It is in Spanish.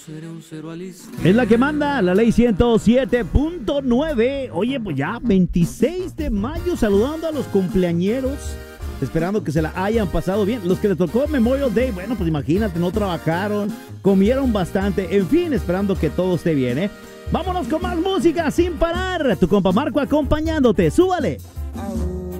Es la que manda, la ley 107.9. Oye, pues ya 26 de mayo, saludando a los cumpleañeros, esperando que se la hayan pasado bien. Los que les tocó Memorial Day, bueno, pues imagínate, no trabajaron, comieron bastante, en fin, esperando que todo esté bien, Vámonos con más música sin parar. Tu compa Marco acompañándote, súbale.